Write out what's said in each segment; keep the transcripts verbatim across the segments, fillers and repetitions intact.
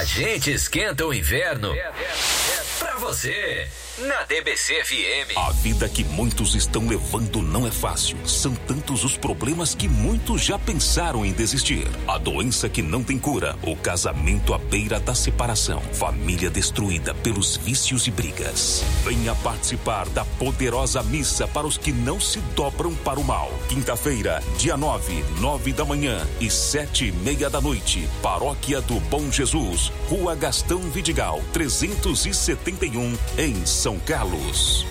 gente esquenta o inverno pra você. Na D B C F M. A vida que muitos estão levando não é fácil. São tantos os problemas que muitos já pensaram em desistir. A doença que não tem cura, o casamento à beira da separação, família destruída pelos vícios e brigas. Venha participar da poderosa missa para os que não se dobram para o mal. Quinta-feira, dia nove, nove da manhã e sete e meia da noite. Paróquia do Bom Jesus, Rua Gastão Vidigal, trezentos e setenta e um, em São Carlos.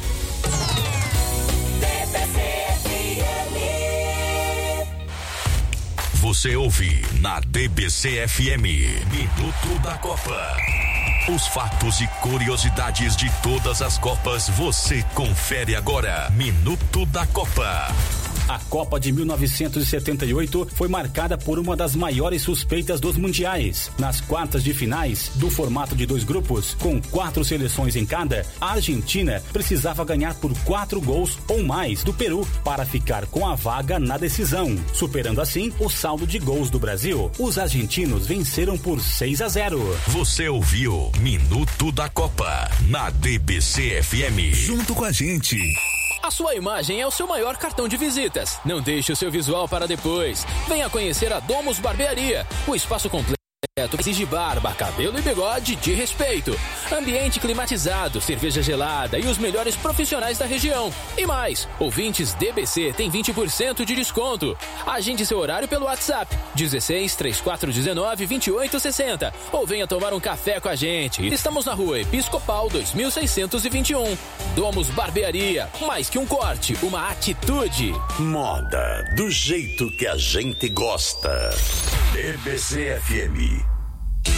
Você ouve na D B C F M, Minuto da Copa. Os fatos e curiosidades de todas as Copas você confere agora. Minuto da Copa. A Copa de mil novecentos e setenta e oito foi marcada por uma das maiores suspeitas dos mundiais. Nas quartas de finais, do formato de dois grupos, com quatro seleções em cada, a Argentina precisava ganhar por quatro gols ou mais do Peru para ficar com a vaga na decisão, superando assim o saldo de gols do Brasil. Os argentinos venceram por seis a zero. Você ouviu Minuto da Copa na D B C F M. Junto com a gente. A sua imagem é o seu maior cartão de visitas. Não deixe o seu visual para depois. Venha conhecer a Domus Barbearia, o espaço completo exige barba, cabelo e bigode de respeito. Ambiente climatizado, cerveja gelada e os melhores profissionais da região. E mais, ouvintes D B C tem vinte por cento de desconto. Agende seu horário pelo WhatsApp dezesseis, trinta e quatro, dezenove, vinte e oito, sessenta ou venha tomar um café com a gente. Estamos na Rua Episcopal dois mil seiscentos e vinte e um. Domus Barbearia, mais que um corte, uma atitude. Moda do jeito que a gente gosta. D B C F M.